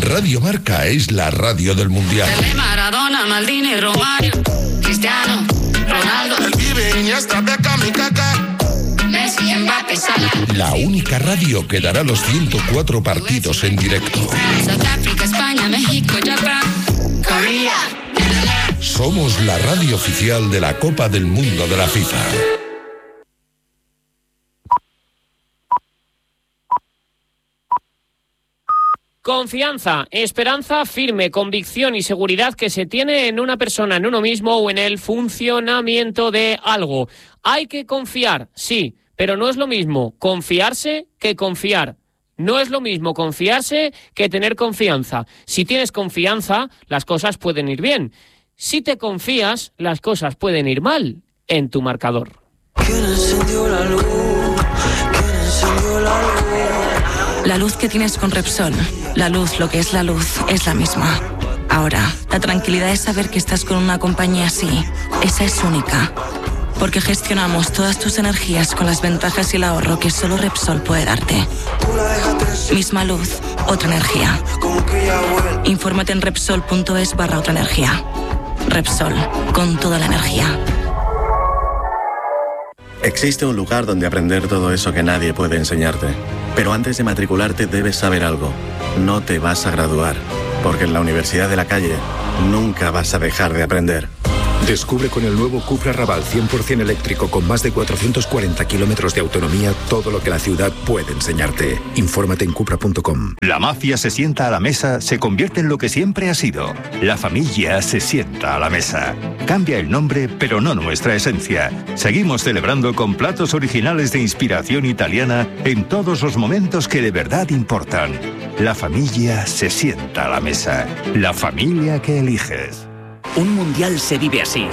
Radio Marca es la radio del Mundial. Maradona, Maldini, Romario, Cristiano, Ronaldo, el Pibe, Iniesta, Beckham y Kaká, Messi, Mbappé, Salah. La única radio que dará los 104 partidos en directo. Sudáfrica, España, México, Japón, Corea. Somos la radio oficial de la Copa del Mundo de la FIFA. Confianza, esperanza, firme, convicción y seguridad que se tiene en una persona, en uno mismo o en el funcionamiento de algo. Hay que confiar, sí, pero no es lo mismo confiarse que confiar. No es lo mismo confiarse que tener confianza. Si tienes confianza, las cosas pueden ir bien. Si te confías, las cosas pueden ir mal en tu marcador. ¿Quién encendió la luz? ¿Quién encendió la luz? La luz que tienes con Repsol, la luz, lo que es la luz, es la misma. Ahora, la tranquilidad es saber que estás con una compañía así. Esa es única. Porque gestionamos todas tus energías con las ventajas y el ahorro que solo Repsol puede darte. Misma luz, otra energía. Infórmate en Repsol.es/otra energía. Repsol, con toda la energía. Existe un lugar donde aprender todo eso que nadie puede enseñarte. Pero antes de matricularte debes saber algo. No te vas a graduar, porque en la Universidad de la Calle nunca vas a dejar de aprender. Descubre con el nuevo Cupra Raval 100% eléctrico con más de 440 kilómetros de autonomía todo lo que la ciudad puede enseñarte. Infórmate en Cupra.com. La mafia se sienta a la mesa, se convierte en lo que siempre ha sido. La familia se sienta a la mesa. Cambia el nombre, pero no nuestra esencia. Seguimos celebrando con platos originales de inspiración italiana en todos los momentos que de verdad importan. La familia se sienta a la mesa. La familia que eliges. Un mundial se vive así.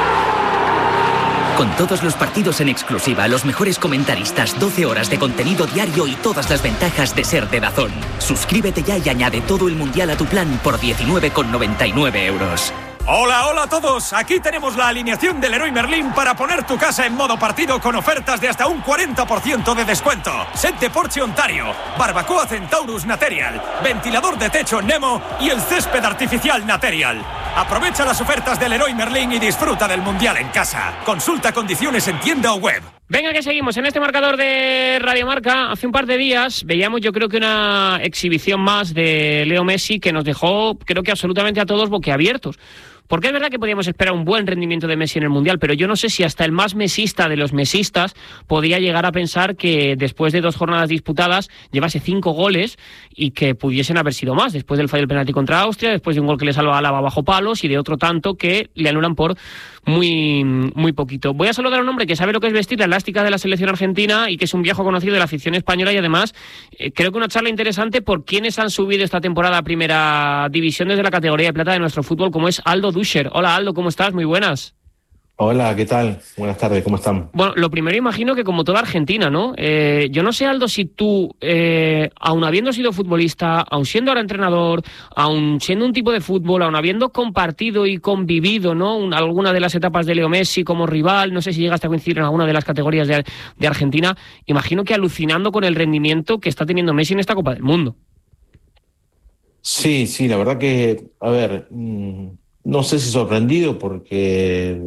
Con todos los partidos en exclusiva, los mejores comentaristas, 12 horas de contenido diario y todas las ventajas de ser de DAZN. Suscríbete ya y añade todo el mundial a tu plan por 19,99 euros. Hola, hola a todos. Aquí tenemos la alineación del Leroy Merlin para poner tu casa en modo partido con ofertas de hasta un 40% de descuento. Set de Porsche Ontario, barbacoa Centaurus Material, ventilador de techo Nemo y el césped artificial Material. Aprovecha las ofertas del Leroy Merlin y disfruta del mundial en casa. Consulta condiciones en tienda o web. Venga, que seguimos en este marcador de Radio Marca. Hace un par de días veíamos, yo creo que una exhibición más de Leo Messi que nos dejó, creo que absolutamente a todos boquiabiertos. Porque es verdad que podíamos esperar un buen rendimiento de Messi en el Mundial, pero yo no sé si hasta el más mesista de los mesistas podía llegar a pensar que después de 2 jornadas disputadas llevase 5 goles y que pudiesen haber sido más, después del fallo del penalti contra Austria, después de un gol que le salva a Álava bajo palos y de otro tanto que le anulan por muy poquito. Voy a saludar a un hombre que sabe lo que es vestir la elástica de la selección argentina y que es un viejo conocido de la afición española y además creo que una charla interesante por quienes han subido esta temporada a Primera División desde la categoría de plata de nuestro fútbol, como es Aldo Duscher. Hola Aldo, ¿cómo estás? Muy buenas. Hola, ¿qué tal? Buenas tardes, ¿cómo están? Bueno, lo primero imagino que como toda Argentina, ¿no? Yo no sé, Aldo, si tú, aun habiendo sido futbolista, aun siendo ahora entrenador, aun siendo un tipo de fútbol, aun habiendo compartido y convivido, ¿no? Alguna de las etapas de Leo Messi como rival, no sé si llegaste a coincidir en alguna de las categorías de Argentina, imagino que alucinando con el rendimiento que está teniendo Messi en esta Copa del Mundo. Sí, la verdad que, a ver, no sé si sorprendido porque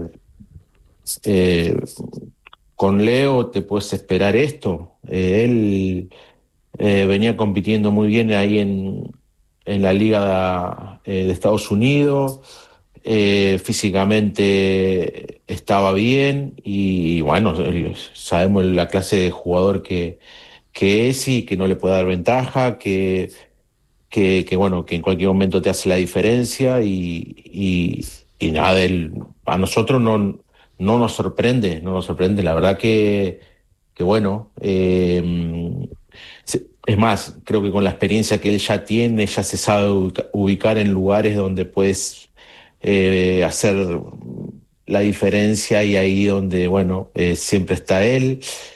con Leo te puedes esperar esto. Él venía compitiendo muy bien ahí en la Liga de Estados Unidos, físicamente estaba bien y bueno, sabemos la clase de jugador que es y que no le puede dar ventaja, que bueno, que en cualquier momento te hace la diferencia y nada, a nosotros no nos sorprende, la verdad que bueno, es más, creo que con la experiencia que él ya tiene, ya se sabe ubicar en lugares donde puedes hacer la diferencia y ahí donde, bueno, siempre está él.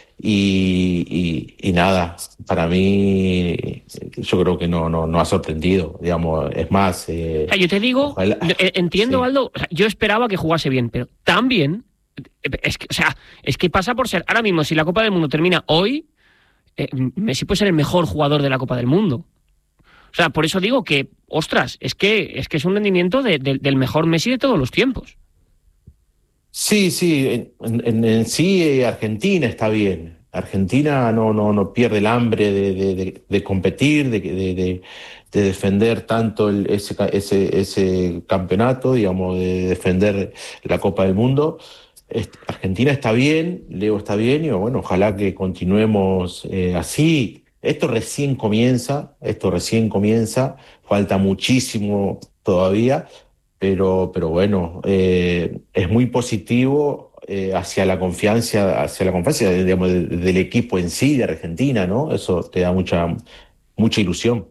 Y nada, para mí yo creo que no ha sorprendido, digamos, es más... yo te digo, ojalá, entiendo, sí. Aldo, o sea, yo esperaba que jugase bien, pero tan bien, es que pasa por ser, ahora mismo, si la Copa del Mundo termina hoy, Messi puede ser el mejor jugador de la Copa del Mundo. O O sea, por eso digo que, ostras, es que es un rendimiento del mejor Messi de todos los tiempos. Sí, en sí Argentina está bien. Argentina no pierde el hambre de competir, de defender tanto ese campeonato, digamos, de defender la Copa del Mundo. Argentina está bien, Leo está bien, y bueno, ojalá que continuemos así. Esto recién comienza, falta muchísimo todavía, pero bueno, es muy positivo hacia la confianza, digamos, del equipo en sí, de Argentina, ¿no? Eso te da mucha ilusión.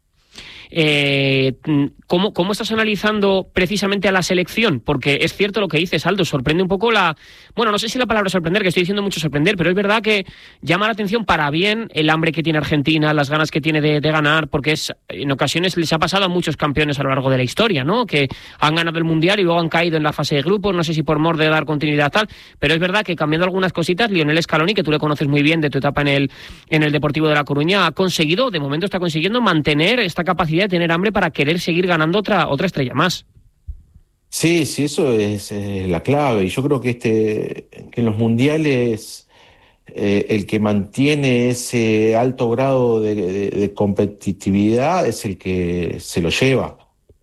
¿Cómo estás analizando precisamente a la selección? Porque es cierto lo que dices, Aldo, sorprende un poco bueno, no sé si la palabra sorprender, que estoy diciendo mucho sorprender, pero es verdad que llama la atención para bien el hambre que tiene Argentina, las ganas que tiene de ganar, porque en ocasiones les ha pasado a muchos campeones a lo largo de la historia, ¿no? Que han ganado el Mundial y luego han caído en la fase de grupos, no sé si por mor de dar continuidad tal, pero es verdad que cambiando algunas cositas, Lionel Scaloni, que tú le conoces muy bien de tu etapa en el Deportivo de La Coruña, de momento está consiguiendo mantener esta capacidad de tener hambre para querer seguir ganando otra estrella más. Sí, eso es la clave. Y yo creo que en los mundiales el que mantiene ese alto grado de competitividad es el que se lo lleva.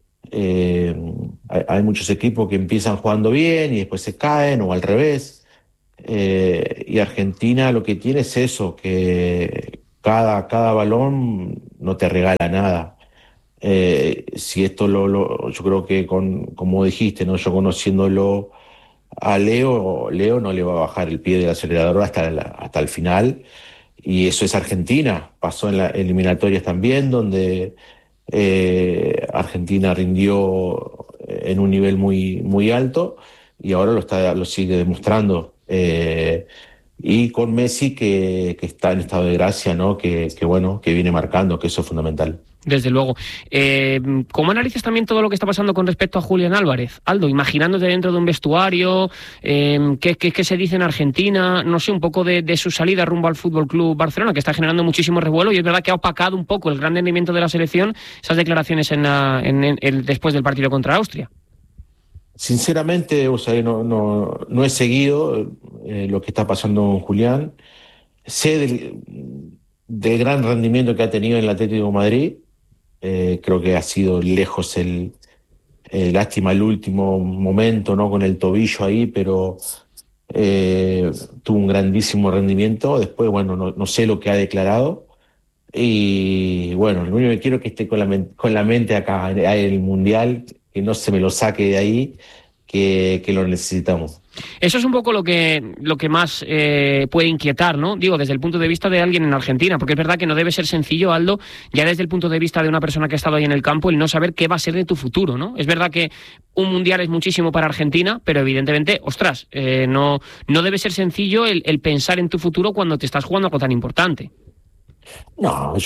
Hay muchos equipos que empiezan jugando bien y después se caen, o al revés. Y Argentina lo que tiene es eso, que cada balón no te regala nada. Si esto yo creo que como dijiste, ¿no? Yo conociéndolo a Leo no le va a bajar el pie del acelerador hasta el final, y eso es Argentina. Pasó en las eliminatorias también, donde Argentina rindió en un nivel muy, muy alto, y ahora lo sigue demostrando. Y con Messi que está en estado de gracia, ¿no? Que viene marcando, que eso es fundamental. Desde luego. ¿Cómo analizas también todo lo que está pasando con respecto a Julián Álvarez? Aldo, imaginándote dentro de un vestuario, ¿qué se dice en Argentina? No sé, un poco de su salida rumbo al Fútbol Club Barcelona, que está generando muchísimo revuelo, y es verdad que ha opacado un poco el gran rendimiento de la selección, esas declaraciones después del partido contra Austria. Sinceramente, o sea, no he seguido lo que está pasando con Julián. Sé del gran rendimiento que ha tenido en el Atlético de Madrid. Creo que ha sido lejos lástima el último momento, ¿no? Con el tobillo ahí, pero tuvo un grandísimo rendimiento. Después, bueno, no sé lo que ha declarado. Y bueno, lo único que quiero es que esté con la mente acá en el Mundial, que no se me lo saque de ahí, que lo necesitamos. Eso es un poco lo que más puede inquietar, ¿no? Digo, desde el punto de vista de alguien en Argentina, porque es verdad que no debe ser sencillo, Aldo, ya desde el punto de vista de una persona que ha estado ahí en el campo, el no saber qué va a ser de tu futuro, ¿no? Es verdad que un mundial es muchísimo para Argentina, pero evidentemente, ostras, no debe ser sencillo el pensar en tu futuro cuando te estás jugando algo tan importante. No,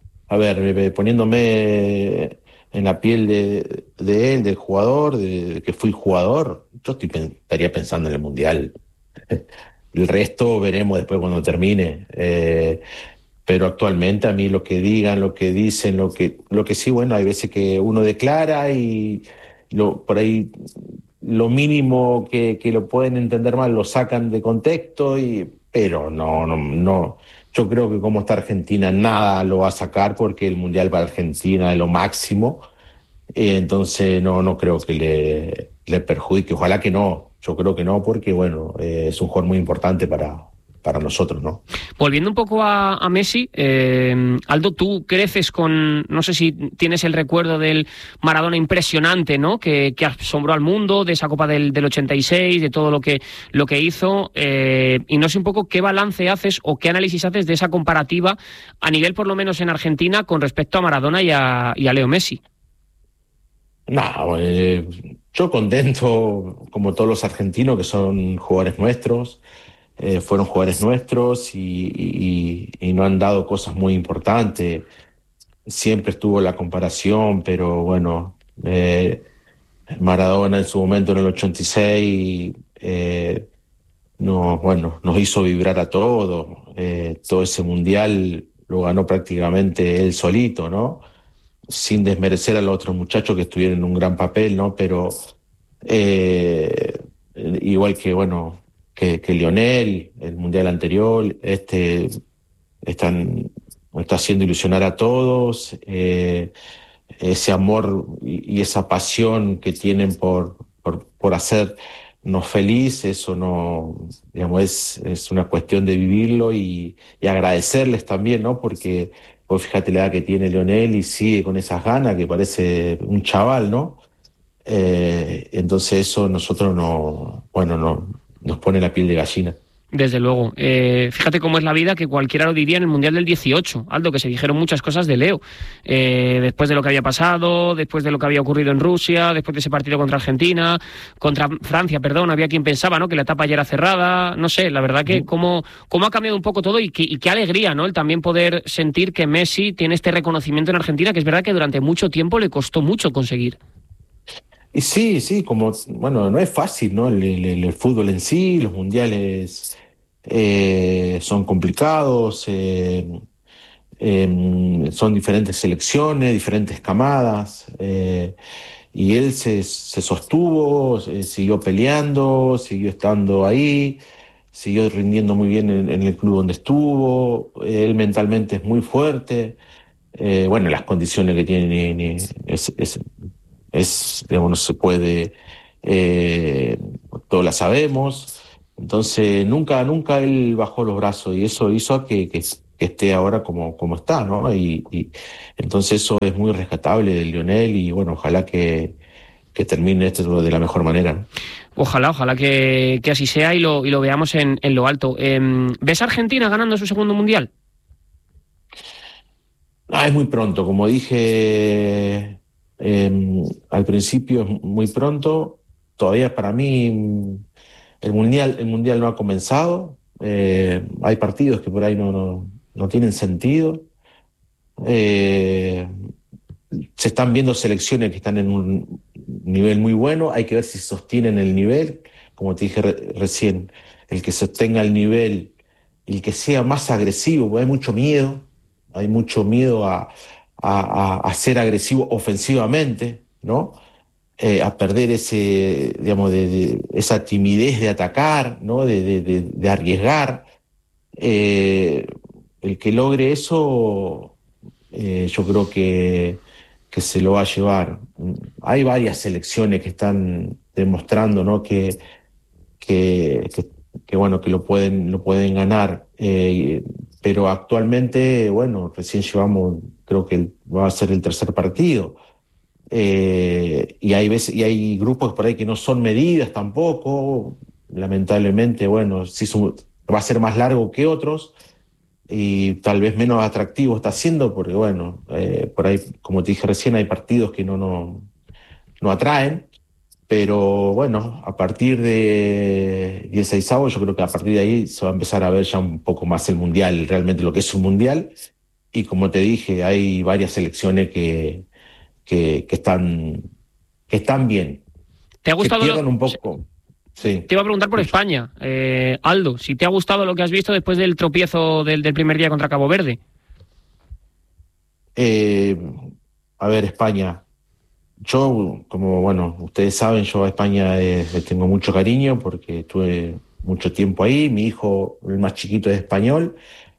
poniéndome en la piel de él, del jugador, de que fui jugador, yo estaría pensando en el Mundial. El resto veremos después cuando termine. Pero actualmente a mí lo que digan, lo que dicen, lo que sí, bueno, hay veces que uno declara y por ahí lo mínimo que lo pueden entender mal lo sacan de contexto, pero no. Yo creo que como está Argentina nada lo va a sacar, porque el Mundial para Argentina es lo máximo. Entonces no creo que le perjudique. Ojalá que no. Yo creo que no, porque bueno, es un jugador muy importante para nosotros, ¿no? Volviendo un poco a Messi, Aldo, tú creces no sé si tienes el recuerdo del Maradona impresionante, ¿no? Que asombró al mundo, de esa Copa del 86, de todo lo que hizo, y no sé un poco qué balance haces o qué análisis haces de esa comparativa a nivel, por lo menos en Argentina, con respecto a Maradona y a Leo Messi. Yo contento, como todos los argentinos, que son jugadores nuestros. Fueron jugadores nuestros y no han dado cosas muy importantes. Siempre estuvo la comparación, pero bueno, Maradona en su momento en el 86 nos hizo vibrar a todos. Todo ese mundial lo ganó prácticamente él solito, ¿no? sin desmerecer a los otros muchachos que estuvieron en un gran papel, ¿no? Pero igual que, bueno, que Lionel, el Mundial anterior, está haciendo ilusionar a todos, ese amor y esa pasión que tienen por hacernos feliz, eso no, digamos, es una cuestión de vivirlo y agradecerles también, ¿no? Porque vos fíjate la edad que tiene Lionel y sigue con esas ganas, que parece un chaval, ¿no? Entonces eso nosotros nos pone la piel de gallina. Desde luego. Fíjate cómo es la vida, que cualquiera lo diría en el Mundial del 18, Aldo, que se dijeron muchas cosas de Leo. Después de lo que había pasado, después de lo que había ocurrido en Rusia, después de ese partido contra Francia, había quien pensaba, ¿no?, que la etapa ya era cerrada. No sé, la verdad que cómo ha cambiado un poco todo y qué alegría, ¿no?, el también poder sentir que Messi tiene este reconocimiento en Argentina, que es verdad que durante mucho tiempo le costó mucho conseguir. Y sí, no es fácil, ¿no? El fútbol en sí, los mundiales son complicados, son diferentes selecciones, diferentes camadas, y él se sostuvo, siguió peleando, siguió estando ahí, siguió rindiendo muy bien en el club donde estuvo, él mentalmente es muy fuerte, las condiciones que tiene digamos, no se puede, todos la sabemos, entonces nunca él bajó los brazos y eso hizo a que esté ahora como está, ¿no? Y entonces eso es muy rescatable de Lionel y bueno, ojalá que termine esto de la mejor manera, ¿no? Ojalá que así sea y lo veamos en lo alto. ¿Ves a Argentina ganando su segundo mundial? Es muy pronto, como dije al principio, es muy pronto. Todavía para mí el mundial no ha comenzado. Hay partidos que por ahí no tienen sentido. Se están viendo selecciones que están en un nivel muy bueno. Hay que ver si sostienen el nivel. Como te dije recién, el que sostenga el nivel, el que sea más agresivo, porque hay mucho miedo. Hay mucho miedo a ser agresivo ofensivamente, ¿no? A perder esa timidez de atacar, ¿no? De arriesgar. El que logre eso, yo creo que se lo va a llevar. Hay varias selecciones que están demostrando, ¿no?, que lo pueden ganar. Pero actualmente, recién llevamos, creo que va a ser el tercer partido. Y hay grupos por ahí que no son medidas tampoco. Lamentablemente, sí va a ser más largo que otros y tal vez menos atractivo está siendo porque, por ahí, como te dije recién, hay partidos que no atraen. Pero a partir de 16avos, yo creo que a partir de ahí se va a empezar a ver ya un poco más el mundial, realmente lo que es un mundial. Y como te dije, hay varias selecciones que están bien. ¿Te ha gustado? Que pierdan un poco. Sí. Te iba a preguntar por España, Aldo, si te ha gustado lo que has visto después del tropiezo del primer día contra Cabo Verde. A ver, España. Yo, como ustedes saben, yo a España le tengo mucho cariño porque estuve mucho tiempo ahí. Mi hijo, el más chiquito, es español.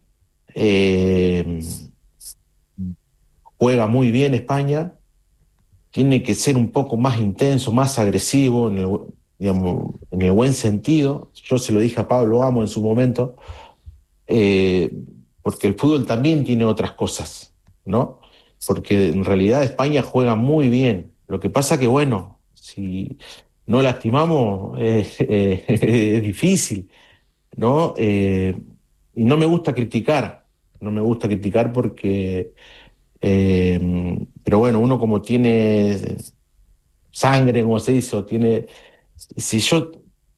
Juega muy bien España. Tiene que ser un poco más intenso, más agresivo, en el buen sentido. Yo se lo dije a Pablo Amo en su momento, porque el fútbol también tiene otras cosas, ¿no? Porque en realidad España juega muy bien. Lo que pasa que, si no lastimamos, es difícil, ¿no? Y no me gusta criticar porque, pero uno como tiene sangre, como se dice, si yo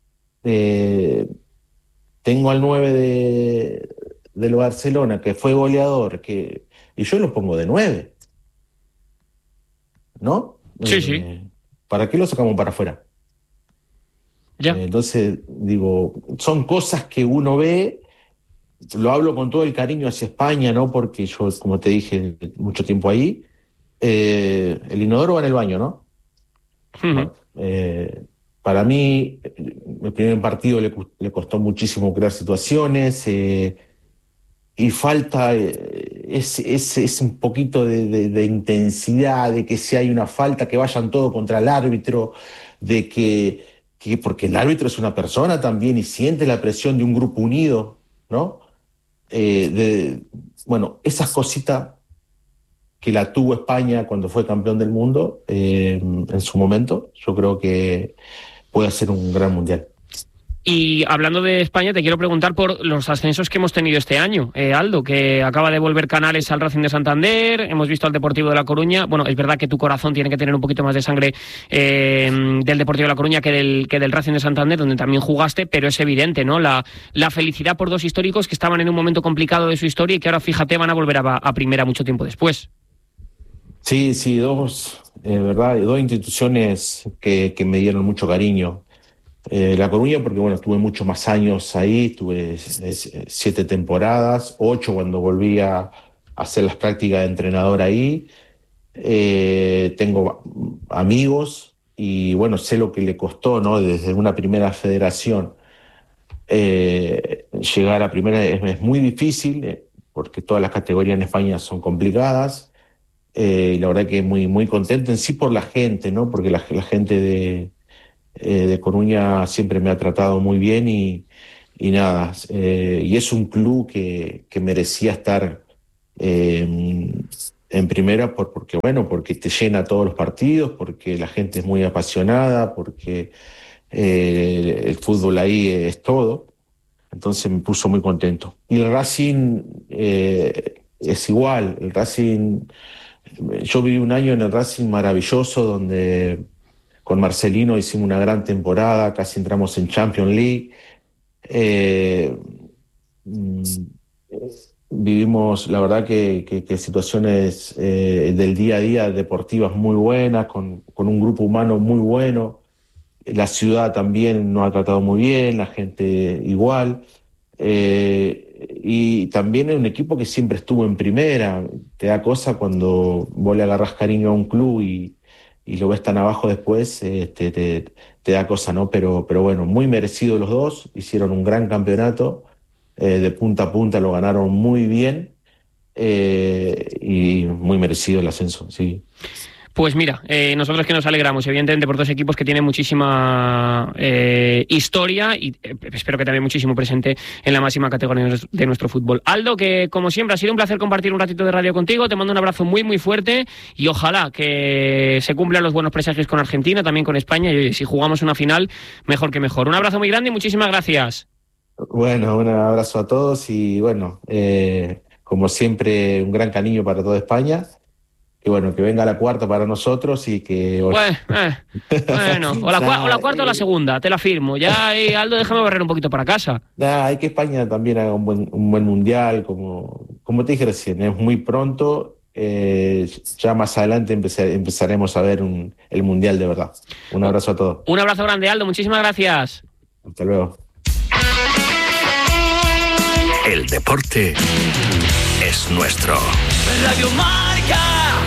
tengo al 9 del Barcelona, que fue goleador, y yo lo pongo de 9, ¿no? Sí. ¿Para qué lo sacamos para afuera? Ya. Entonces, digo, son cosas que uno ve, lo hablo con todo el cariño hacia España, ¿no? Porque yo, como te dije, mucho tiempo ahí, El inodoro va en el baño, ¿no? Uh-huh. Para mí, el primer partido le costó muchísimo crear situaciones y falta es un poquito de intensidad, de que si hay una falta, que vayan todos contra el árbitro, de que porque el árbitro es una persona también y siente la presión de un grupo unido, ¿no? Bueno, esas cositas que la tuvo España cuando fue campeón del mundo en su momento, yo creo que puede ser un gran mundial. Y hablando de España, te quiero preguntar por los ascensos que hemos tenido este año. Aldo, que acaba de volver Canales al Racing de Santander, hemos visto al Deportivo de La Coruña. Bueno, es verdad que tu corazón tiene que tener un poquito más de sangre del Deportivo de La Coruña que del Racing de Santander, donde también jugaste, pero es evidente, ¿no? La felicidad por dos históricos que estaban en un momento complicado de su historia y que ahora, fíjate, van a volver a primera mucho tiempo después. Sí, dos instituciones que me dieron mucho cariño. La Coruña, porque bueno, tuve muchos más años ahí, tuve 7 temporadas, 8 cuando volví a hacer las prácticas de entrenador ahí. Tengo amigos y bueno, sé lo que le costó, ¿no? Desde una primera federación llegar a primera es muy difícil, porque todas las categorías en España son complicadas. Y la verdad que muy contento en sí por la gente, ¿no? Porque la gente de Coruña siempre me ha tratado muy bien y nada. Y es un club que merecía estar en primera porque te llena todos los partidos, porque la gente es muy apasionada, porque el fútbol ahí es todo. Entonces me puso muy contento. Y el Racing es igual. El Racing... Yo viví un año en el Racing maravilloso donde con Marcelino hicimos una gran temporada, casi entramos en Champions League. Vivimos, la verdad, que situaciones del día a día deportivas muy buenas, con un grupo humano muy bueno. La ciudad también nos ha tratado muy bien, la gente igual. Y también es un equipo que siempre estuvo en primera. Te da cosa cuando vos le agarrás cariño a un club y lo ves tan abajo después, te da cosa, ¿no? Pero bueno, muy merecido los dos, hicieron un gran campeonato, de punta a punta lo ganaron muy bien, y muy merecido el ascenso, sí. Pues mira, nosotros que nos alegramos, evidentemente, por dos equipos que tienen muchísima historia y espero que también muchísimo presente en la máxima categoría de nuestro fútbol. Aldo, que como siempre ha sido un placer compartir un ratito de radio contigo, te mando un abrazo muy muy fuerte y ojalá que se cumplan los buenos presagios con Argentina, también con España, y oye, si jugamos una final, mejor que mejor. Un abrazo muy grande y muchísimas gracias. Bueno, un abrazo a todos y bueno, como siempre, un gran cariño para toda España. Que bueno, que venga la cuarta para nosotros y que... Bueno, o la cuarta o la segunda, te la firmo. Ya, Aldo, déjame barrer un poquito para casa. Hay que España también haga un buen mundial, como te dije recién, es muy pronto. Ya más adelante empezaremos a ver el mundial de verdad. Un abrazo a todos. Un abrazo grande, Aldo, muchísimas gracias. Hasta luego. El deporte es nuestro. Radio Marca.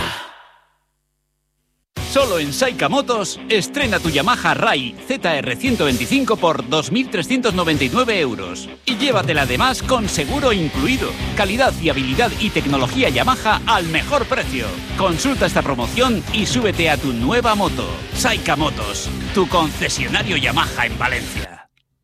Solo en Saika Motos, estrena tu Yamaha Rai ZR 125 por 2.399 euros. Y llévatela además con seguro incluido. Calidad, fiabilidad y tecnología Yamaha al mejor precio. Consulta esta promoción y súbete a tu nueva moto. Saika Motos, tu concesionario Yamaha en Valencia.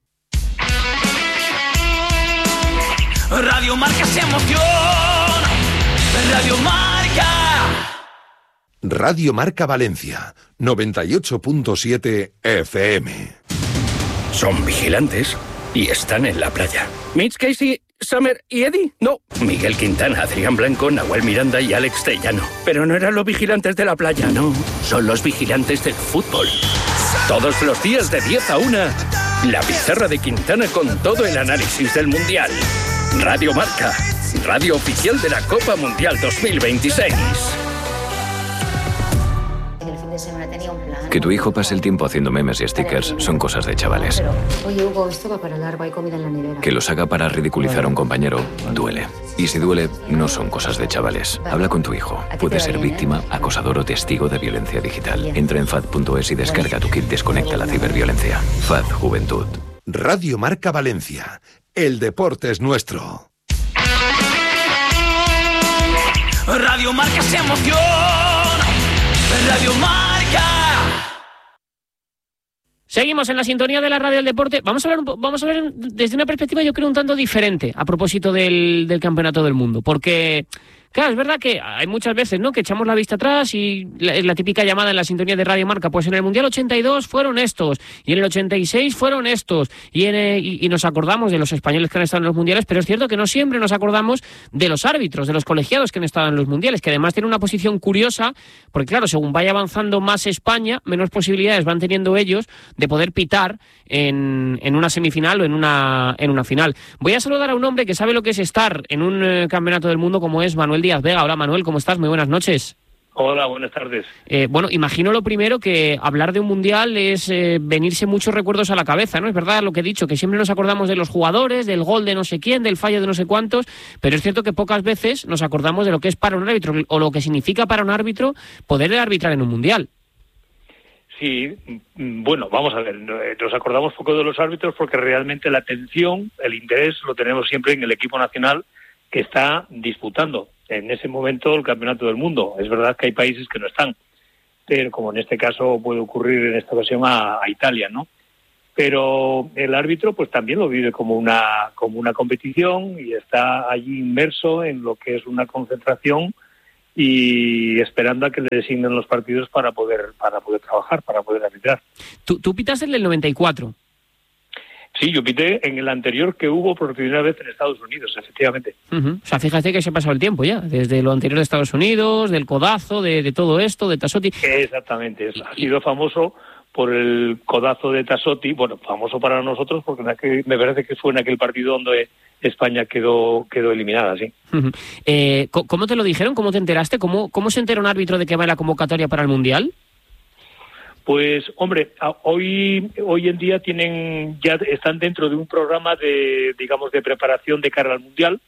Radio Marca se emociona. Radio Marca. Radio Marca Valencia, 98.7 FM. Son vigilantes y están en la playa. Mitch, Casey, Summer y Eddie. No, Miguel Quintana, Adrián Blanco, Nahuel Miranda y Alex Tellano. Pero no eran los vigilantes de la playa, no. Son los vigilantes del fútbol. Todos los días de 10 a 1, la pizarra de Quintana con todo el análisis del Mundial. Radio Marca, radio oficial de la Copa Mundial 2026. El fin de semana tenía un plan Que tu hijo pase el tiempo haciendo memes y stickers son cosas de chavales. Oye, Hugo, esto va para largo, hay comida en la nevera. Que los haga para ridiculizar a un compañero duele. Y si duele, no son cosas de chavales. Habla con tu hijo. Puede ser víctima, acosador o testigo de violencia digital. Entra en FAD.es y descarga tu kit Desconecta la ciberviolencia. FAD Juventud. Radio Marca Valencia. El deporte es nuestro. Radio Marca se emoción. Radio Marca. Seguimos en la sintonía de la radio del deporte. Vamos a hablar desde una perspectiva, yo creo, un tanto diferente a propósito del Campeonato del Mundo. Porque, claro, es verdad que hay muchas veces, ¿no?, que echamos la vista atrás y la típica llamada en la sintonía de Radio Marca, pues en el Mundial 82 fueron estos, y en el 86 fueron estos, y nos acordamos de los españoles que han estado en los Mundiales, pero es cierto que no siempre nos acordamos de los árbitros, de los colegiados que han estado en los Mundiales, que además tienen una posición curiosa, porque claro, según vaya avanzando más España, menos posibilidades van teniendo ellos de poder pitar en una semifinal o en una final. Voy a saludar a un hombre que sabe lo que es estar en un Campeonato del Mundo, como es Manuel Díaz Vega. Hola, Manuel, ¿cómo estás? Muy buenas noches. Hola, buenas tardes. Bueno, imagino lo primero que hablar de un mundial es venirse muchos recuerdos a la cabeza, ¿no? Es verdad lo que he dicho, que siempre nos acordamos de los jugadores, del gol de no sé quién, del fallo de no sé cuántos, pero es cierto que pocas veces nos acordamos de lo que es para un árbitro o lo que significa para un árbitro poder arbitrar en un mundial. Sí, bueno, vamos a ver, nos acordamos poco de los árbitros porque realmente la atención, el interés lo tenemos siempre en el equipo nacional que está disputando en ese momento el Campeonato del Mundo. Es verdad que hay países que no están, pero como en este caso puede ocurrir en esta ocasión a Italia, ¿no? Pero el árbitro pues también lo vive como una competición y está allí inmerso en lo que es una concentración y esperando a que le designen los partidos para poder trabajar, para poder arbitrar. ¿Tú pitaste el del 94? Sí, yo pité en el anterior que hubo por primera vez en Estados Unidos, efectivamente. O sea, fíjate que se ha pasado el tiempo ya, desde lo anterior de Estados Unidos, del codazo, de todo esto, de Tassotti. Exactamente, ha sido famoso por el codazo de Tassotti, bueno, famoso para nosotros porque me parece que fue en aquel partido donde España quedó eliminada, sí. ¿Cómo te lo dijeron? ¿Cómo te enteraste? ¿Cómo se entera un árbitro de que va en la convocatoria para el Mundial? Pues, hombre, hoy en día ya están dentro de un programa de preparación de cara al Mundial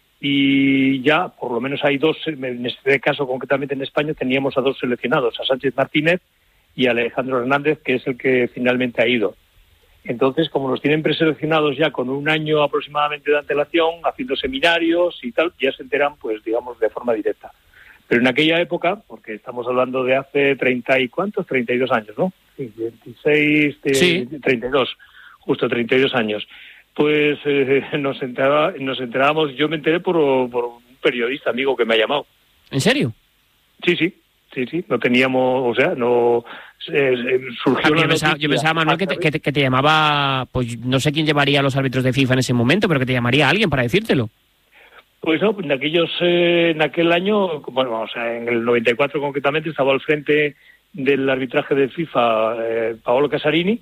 y ya, por lo menos hay dos, en este caso concretamente en España, teníamos a dos seleccionados, a Sánchez Martínez y a Alejandro Hernández, que es el que finalmente ha ido. Entonces, como los tienen preseleccionados ya con un año aproximadamente de antelación, haciendo seminarios y tal, ya se enteran, pues, digamos, de forma directa. Pero en aquella época, porque estamos hablando de hace 32 años, ¿no? Sí, 26, sí. 32, justo 32 años. Pues nos enterábamos, yo me enteré por un periodista amigo que me ha llamado. ¿En serio? Sí, no teníamos, o sea, no surgió la noticia. Yo pensaba, Manuel, que te llamaba, pues no sé quién llevaría a los árbitros de FIFA en ese momento, pero que te llamaría alguien para decírtelo. Pues no, en aquel año, bueno, o sea, en el 94 concretamente, estaba al frente del arbitraje de FIFA Paolo Casarini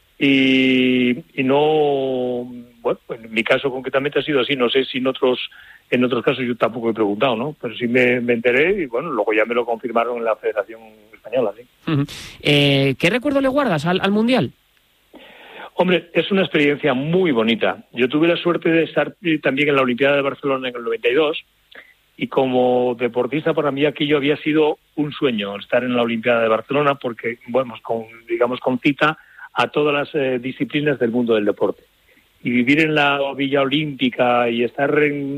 y no, bueno, en mi caso concretamente ha sido así, no sé si en otros casos yo tampoco he preguntado, ¿no? Pero sí me enteré y bueno, luego ya me lo confirmaron en la Federación Española, sí. ¿Qué recuerdo le guardas al Mundial? Hombre, es una experiencia muy bonita. Yo tuve la suerte de estar también en la Olimpiada de Barcelona en el 92 y como deportista para mí aquello había sido un sueño, estar en la Olimpiada de Barcelona porque, bueno, con cita a todas las disciplinas del mundo del deporte. Y vivir en la Villa Olímpica y estar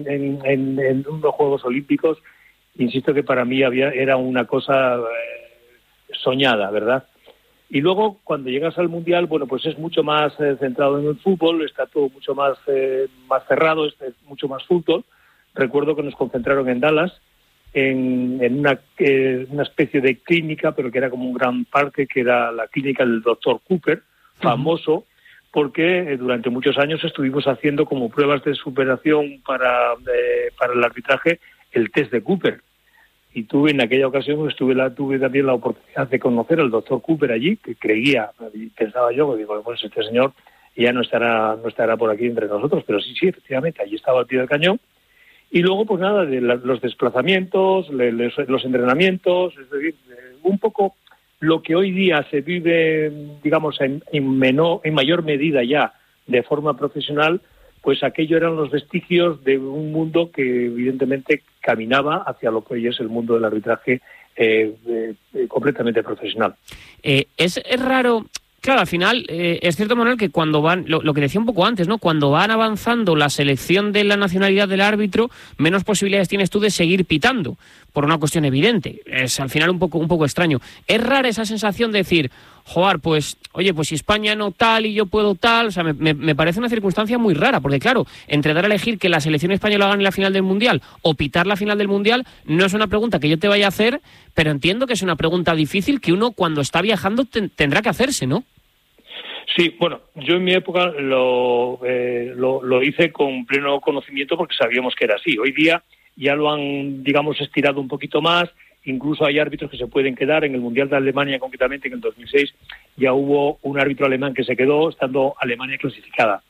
en unos Juegos Olímpicos, insisto que para mí era una cosa soñada, ¿verdad? Y luego, cuando llegas al Mundial, bueno, pues es mucho más centrado en el fútbol, está todo mucho más cerrado, es mucho más fútbol. Recuerdo que nos concentraron en Dallas, en una especie de clínica, pero que era como un gran parque, que era la clínica del Dr. Cooper, famoso, porque durante muchos años estuvimos haciendo como pruebas de superación para el arbitraje el test de Cooper. Y en aquella ocasión tuve también la oportunidad de conocer al doctor Cooper allí, que pensaba yo, digo, pues este señor ya no estará por aquí entre nosotros, pero sí, efectivamente, allí estaba al pie del cañón. Y luego, pues nada, de los desplazamientos, los entrenamientos, es decir, un poco lo que hoy día se vive, digamos, en mayor medida ya de forma profesional, pues aquello eran los vestigios de un mundo que evidentemente caminaba hacia lo que hoy es el mundo del arbitraje completamente profesional. Es raro. Claro, al final, es cierto, Manuel, que cuando van, lo que decía un poco antes, ¿no? Cuando van avanzando la selección de la nacionalidad del árbitro, menos posibilidades tienes tú de seguir pitando, por una cuestión evidente. Es al final un poco extraño. Es rara esa sensación de decir, joder, pues, oye, pues si España no tal y yo puedo tal, o sea, me parece una circunstancia muy rara, porque claro, entre dar a elegir que la selección española gane la final del Mundial o pitar la final del Mundial, no es una pregunta que yo te vaya a hacer, pero entiendo que es una pregunta difícil que uno cuando está viajando tendrá que hacerse, ¿no? Sí, bueno, yo en mi época lo hice con pleno conocimiento porque sabíamos que era así. Hoy día ya lo han, digamos, estirado un poquito más. Incluso hay árbitros que se pueden quedar. En el Mundial de Alemania, concretamente, en el 2006, ya hubo un árbitro alemán que se quedó estando Alemania clasificada.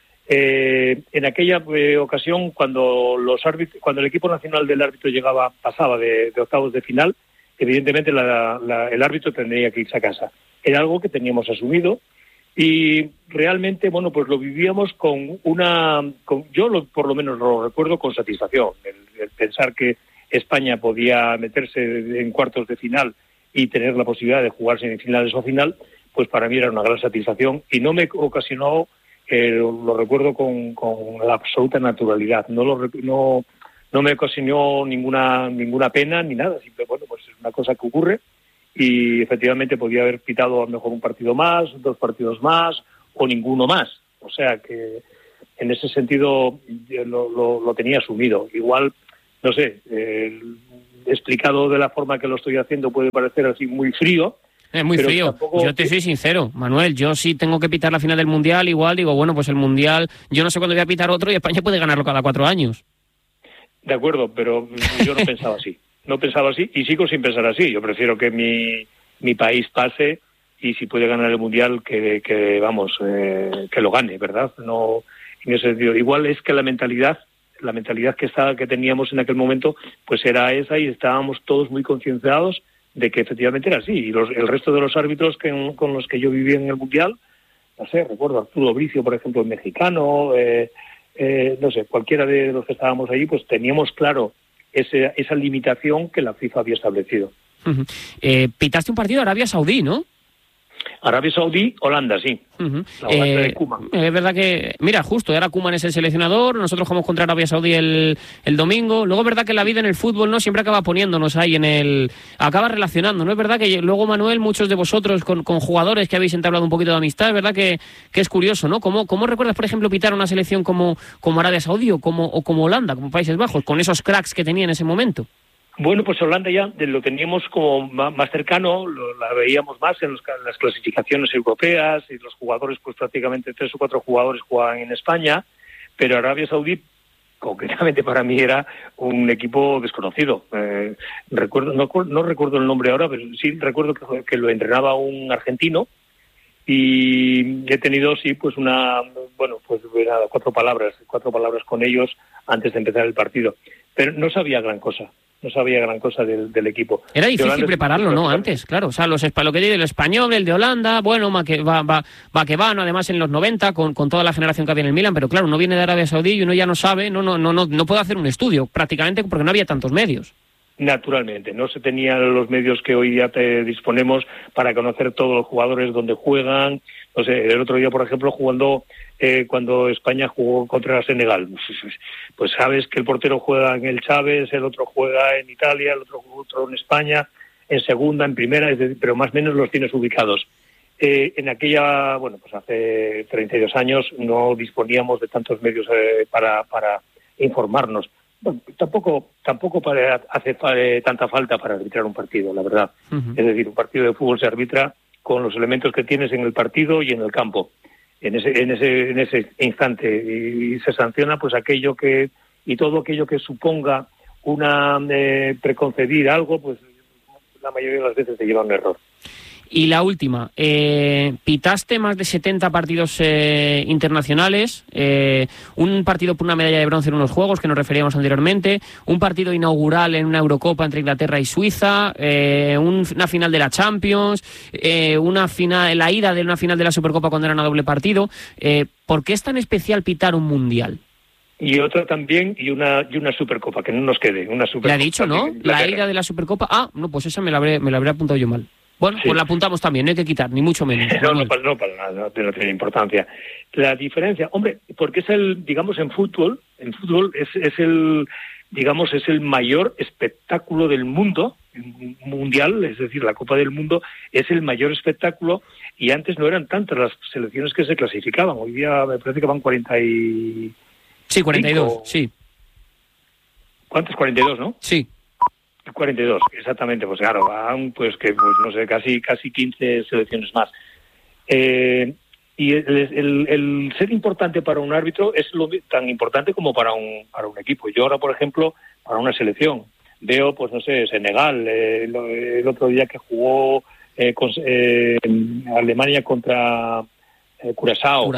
En aquella ocasión, cuando el equipo nacional del árbitro pasaba de octavos de final, evidentemente el árbitro tendría que irse a casa. Era algo que teníamos asumido. Y realmente, bueno, pues lo vivíamos por lo menos lo recuerdo con satisfacción, el pensar que España podía meterse en cuartos de final y tener la posibilidad de jugar semifinales o final, pues para mí era una gran satisfacción y no me ocasionó, lo recuerdo con la absoluta naturalidad, no me ocasionó ninguna pena ni nada, simplemente, bueno, pues es una cosa que ocurre. Y efectivamente podía haber pitado a lo mejor un partido más, 2 partidos más o ninguno más. O sea que en ese sentido lo tenía asumido. Igual, no sé, explicado de la forma que lo estoy haciendo puede parecer así muy frío. Es muy frío. Yo te soy sincero, Manuel. Yo sí tengo que pitar la final del Mundial, igual digo, bueno, pues el Mundial, yo no sé cuándo voy a pitar otro y España puede ganarlo cada 4 años. De acuerdo, pero yo no pensaba así. No pensaba así y sigo sin pensar así. Yo prefiero que mi país pase y si puede ganar el Mundial que lo gane, ¿verdad? No, en ese sentido. Igual es que la mentalidad que teníamos en aquel momento pues era esa y estábamos todos muy concienciados de que efectivamente era así. Y el resto de los árbitros con los que yo viví en el Mundial, no sé, recuerdo a Arturo Bricio, por ejemplo, el mexicano, no sé, cualquiera de los que estábamos allí, pues teníamos claro esa limitación que la FIFA había establecido. Pitaste un partido de Arabia Saudí, ¿no? Arabia Saudí, Holanda, sí. La Holanda de Koeman. Es verdad que, mira, justo, ahora Koeman es el seleccionador, nosotros jugamos contra Arabia Saudí el domingo. Luego es verdad que la vida en el fútbol no siempre acaba poniéndonos ahí acaba relacionando, ¿no? Es verdad que luego, Manuel, muchos de vosotros con jugadores que habéis entablado un poquito de amistad, es verdad que es curioso, ¿no? ¿Cómo recuerdas, por ejemplo, pitar una selección como Arabia Saudí o como Holanda, como Países Bajos, con esos cracks que tenía en ese momento? Bueno, pues Holanda ya lo teníamos como más cercano, la veíamos más en las clasificaciones europeas y los jugadores, pues prácticamente 3 o 4 jugadores jugaban en España, pero Arabia Saudí, concretamente para mí, era un equipo desconocido. No recuerdo el nombre ahora, pero sí recuerdo que lo entrenaba un argentino y he tenido, sí, pues era 4 palabras con ellos antes de empezar el partido, pero no sabía gran cosa del equipo. Era difícil prepararlo, ¿no? Antes, claro. O sea, lo que dice el español, el de Holanda, bueno, Vaquevano, además en los 90, con toda la generación que había en el Milan, pero claro, uno viene de Arabia Saudí y uno ya no sabe, no puede hacer un estudio, prácticamente porque no había tantos medios. Naturalmente, no se tenían los medios que hoy día disponemos para conocer todos los jugadores donde juegan. No sé, el otro día, por ejemplo, cuando España jugó contra Senegal, pues sabes que el portero juega en el Chávez, el otro juega en Italia, el otro en España, en segunda, en primera, pero más o menos los tienes ubicados. En aquella, pues hace 32 años no disponíamos de tantos medios para informarnos. Bueno, tampoco hace tanta falta para arbitrar un partido, la verdad. Es decir, un partido de fútbol se arbitra con los elementos que tienes en el partido y en el campo, en ese instante, y se sanciona pues todo aquello que suponga una preconcebir algo, pues la mayoría de las veces te lleva a un error. Y la última, pitaste más de 70 partidos internacionales, un partido por una medalla de bronce en unos Juegos que nos referíamos anteriormente, un partido inaugural en una Eurocopa entre Inglaterra y Suiza, una final de la Champions, la ida de una final de la Supercopa cuando era una doble partido. ¿Por qué es tan especial pitar un mundial? Y otra también, y una Supercopa, que no nos quede, una Supercopa. Le ha dicho, ¿no? La ida de la Supercopa. Ah, no, pues esa me la habré apuntado yo mal. Bueno, pues la apuntamos también, no hay que quitar, ni mucho menos. No para nada, no tiene importancia. La diferencia, hombre, porque es digamos, en fútbol es el mayor espectáculo del mundo, mundial, es decir, la Copa del Mundo es el mayor espectáculo, y antes no eran tantas las selecciones que se clasificaban. Hoy día me parece que van 42, sí. ¿Cuántos? 42, ¿no? Sí. 42, exactamente, pues claro, van no sé, casi 15 selecciones más. Y el ser importante para un árbitro es tan importante como para un equipo. Yo ahora, por ejemplo, para una selección, veo, pues no sé, Senegal, el otro día que jugó Alemania contra Curazao.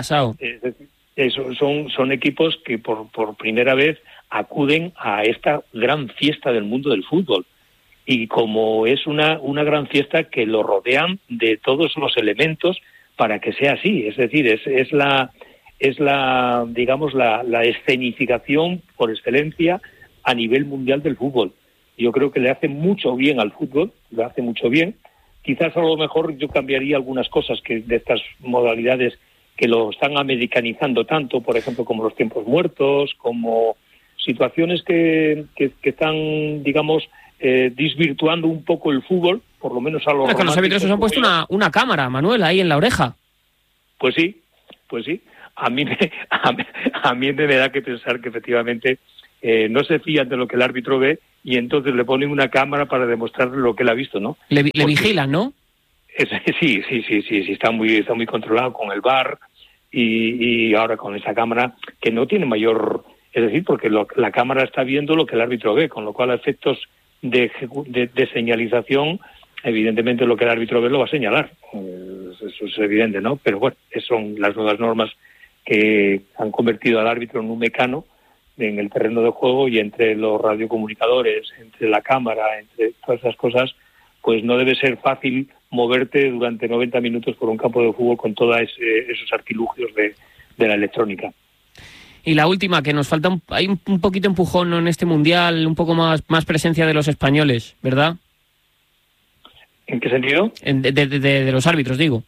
Son equipos que por primera vez acuden a esta gran fiesta del mundo del fútbol, y como es una gran fiesta que lo rodean de todos los elementos para que sea así, es decir, es la digamos la escenificación por excelencia a nivel mundial del fútbol. Yo creo que le hace mucho bien al fútbol, le hace mucho bien. Quizás a lo mejor yo cambiaría algunas cosas de estas modalidades que lo están americanizando tanto, por ejemplo, como los tiempos muertos, como situaciones que están, digamos, desvirtuando un poco el fútbol, por lo menos a los románticos. Los árbitros os han puesto una cámara, Manuel, ahí en la oreja. Pues sí. A mí me da que pensar que efectivamente no se fían de lo que el árbitro ve, y entonces le ponen una cámara para demostrar lo que él ha visto, ¿no? Le vigilan, ¿no? Sí, está muy controlado con el VAR y ahora con esa cámara que no tiene mayor... Es decir, porque la cámara está viendo lo que el árbitro ve, con lo cual a efectos de señalización, evidentemente lo que el árbitro ve lo va a señalar. Eso es evidente, ¿no? Pero bueno, son las nuevas normas que han convertido al árbitro en un mecano en el terreno de juego, y entre los radiocomunicadores, entre la cámara, entre todas esas cosas, pues no debe ser fácil moverte durante 90 minutos por un campo de fútbol con todos esos artilugios de la electrónica. Y la última, que nos falta hay un poquito empujón en este mundial, un poco más presencia de los españoles, ¿verdad? ¿En qué sentido? De los árbitros, digo.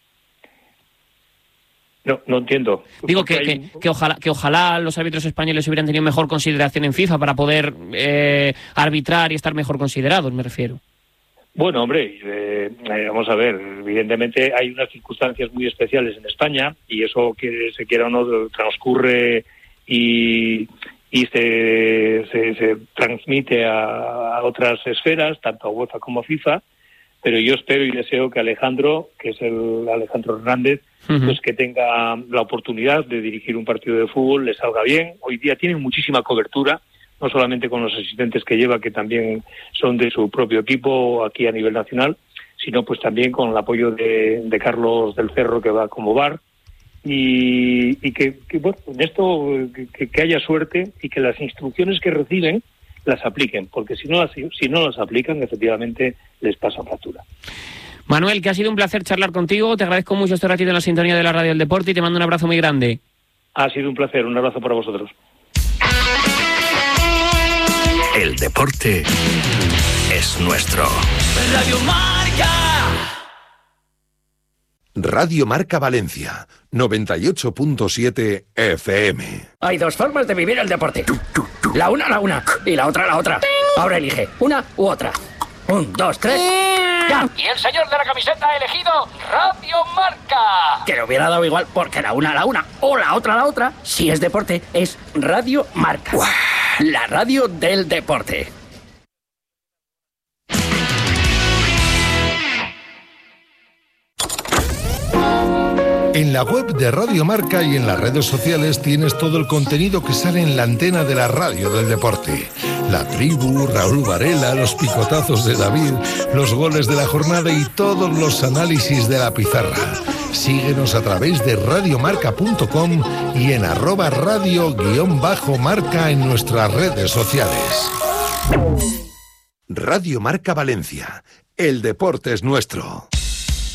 No entiendo. Digo que ojalá los árbitros españoles hubieran tenido mejor consideración en FIFA para poder arbitrar y estar mejor considerados, me refiero. Bueno, hombre, vamos a ver, evidentemente hay unas circunstancias muy especiales en España, y eso, que se quiera o no, transcurre y se transmite a otras esferas, tanto a UEFA como a FIFA, pero yo espero y deseo que Alejandro, que es el Alejandro Hernández, pues que tenga la oportunidad de dirigir un partido de fútbol, le salga bien. Hoy día tienen muchísima cobertura, no solamente con los asistentes que lleva, que también son de su propio equipo aquí a nivel nacional, sino pues también con el apoyo de Carlos del Cerro, que va como VAR, y que bueno, en esto que haya suerte y que las instrucciones que reciben las apliquen, porque si no las aplican, efectivamente les pasa factura. Manuel, que ha sido un placer charlar contigo, te agradezco mucho este ratito en la sintonía de la Radio del Deporte y te mando un abrazo muy grande. Ha sido un placer, un abrazo para vosotros. El deporte es nuestro. Radio Marca. Radio Marca Valencia, 98.7 FM. Hay dos formas de vivir el deporte. La una y la otra. Ahora elige una u otra. 1, 2, 3. ¡Ya! Y el señor de la camiseta ha elegido Radio Marca. Que le hubiera dado igual, porque la una o la otra, si es deporte, es Radio Marca. ¡Uah! La radio del deporte. En la web de Radio Marca y en las redes sociales tienes todo el contenido que sale en la antena de la radio del deporte. La tribu, Raúl Varela, los picotazos de David, los goles de la jornada y todos los análisis de la pizarra. Síguenos a través de radiomarca.com y en @radio_marca en nuestras redes sociales. Radio Marca Valencia. El deporte es nuestro.